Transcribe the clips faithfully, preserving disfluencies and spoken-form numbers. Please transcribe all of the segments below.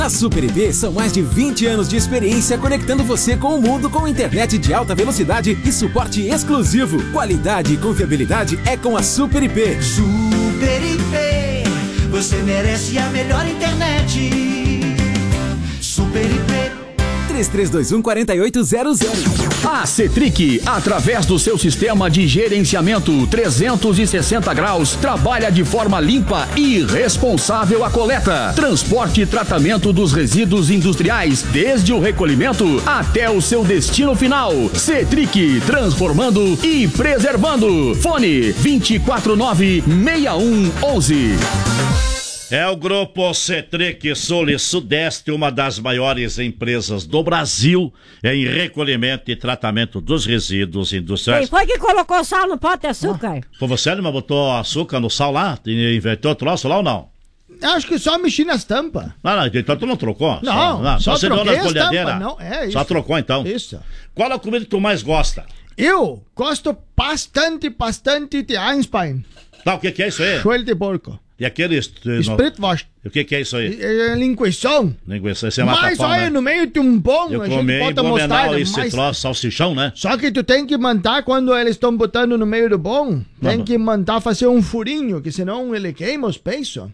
Na Super I P são mais de vinte anos de experiência conectando você com o mundo com internet de alta velocidade e suporte exclusivo. Qualidade e confiabilidade é com a Super I P. Super I P, você merece a melhor internet. Super I P. três três dois um, quatro oito zero zero. A Cetric, através do seu sistema de gerenciamento trezentos e sessenta graus, trabalha de forma limpa e responsável a coleta, transporte e tratamento dos resíduos industriais, desde o recolhimento até o seu destino final. Cetric, transformando e preservando. Fone vinte e quatro nove, seis um onze. É o Grupo Cetric Sul e Sudeste, uma das maiores empresas do Brasil em recolhimento e tratamento dos resíduos industriais. Quem foi que colocou sal no pote de açúcar? Foi você, mas botou açúcar no sal lá? E inventou o troço lá ou não? Acho que só mexi nas tampas. Não, não, então tu não trocou? Não, só, não, só só você deu troquei nas as bolhadeiras. tampas, não, é isso. Só trocou então. Isso. Qual é a comida que tu mais gosta? Eu gosto bastante, bastante de Einstein. Tá, o que que é isso aí? Joelho de porco. E aquele... Spritwurst. O que que é isso aí? É linguição. Linguição, você mata Mas pau, olha, né? no meio de um pão, Eu a gente comi bota em Blumenau mostarda. esse Mas... troço, salsichão, né? Só que tu tem que mandar quando eles estão botando no meio do pão. Tem Não. que mandar fazer um furinho, que senão ele queima os peitos.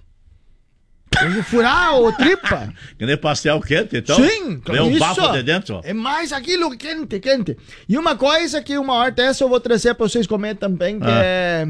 Tem que furar o tripa. Que nem pastel quente, então? Sim, Vem um isso. bafo de dentro. É mais aquilo quente, quente. E uma coisa que uma hora dessa eu vou trazer pra vocês comer também, que Ah. é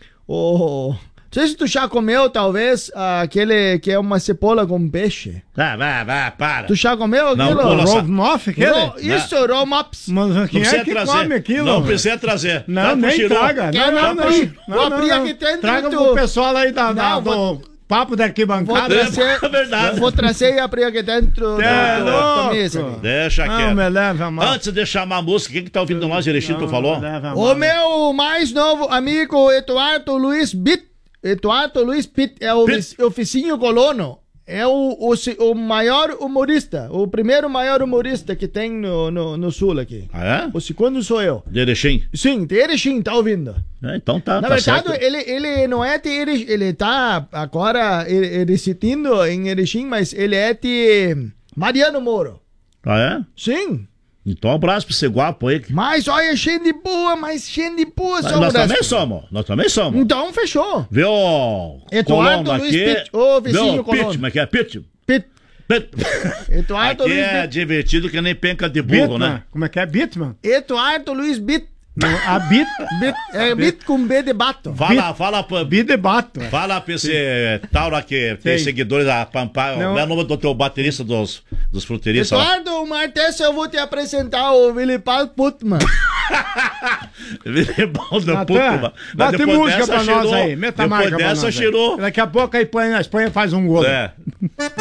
o... Não sei se tu já comeu, talvez, aquele que é uma cebola com peixe. Vai, vai, vai, para. Tu já comeu Não, aquilo? pula, Romoff, aquele? Ro- Isso, romops. Mas Não quem precisa é que trazer. come aquilo? Não velho? precisa trazer. Não, Tá pro nem Chiru. traga. Quer Não, não, não, não. vou Não, não, abrir não. aqui dentro Traga do- pro pessoal aí da, da- Não, vou- do papo da Vou arquibancada. trazer, É verdade. vou trazer e abrir aqui dentro É do, do, louco. da mesa. ali. Deixa Não, quieto. me leva mal. Antes de chamar a música, quem que tá ouvindo nós, Erechim, tu falou? Me leva O mal. meu mais novo amigo, Eduardo Luiz Bitt. Eduardo Luiz Bitt é o, Bitt. vic- o vizinho colono. É o, o, se- o maior humorista. O primeiro maior humorista que tem no, no, no sul aqui. Ah, é? O segundo sou eu. De Erechim? Sim, de Erechim, tá ouvindo? É, então tá, Na tá verdade, certo. ele, ele não é de Erechim, ele tá agora eh, residindo em Erechim, mas ele é de Mariano Moro. Ah, é? Sim. Então um abraço pra esse guapo aí. Mas olha, gente boa, mas gente boa. Mas são nós das- também somos, nós também somos. Então fechou. Viu o Eduardo Colombo Luiz aqui? Pitt, ô, vizinho Viu? Colombo. Pitt, mas que é Pitt? Pit. Pitt. Eduardo Aqui Luiz é Bitt. divertido que nem penca de burro, Bitman. né? Como é que é? Bitman? Eduardo Luiz Bitt. Não, a Bit... Bit. É Bit com B de bato. Fala, fala, pra, Bit de bato. é. fala pra esse Tauro aqui, tem Sei. seguidores da Pampa. Não. Não é o nome do teu baterista dos, dos fruteiristas lá. Eduardo, uma dessa eu vou te apresentar o Willipal Putman. Ele é bom do Natan, puto, mano. Mas bota depois música dessa pra nós cheirou- aí. Meta Depois marca pra dessa nós aí. cheirou. Daqui a pouco a Espanha, a Espanha faz um gol. É.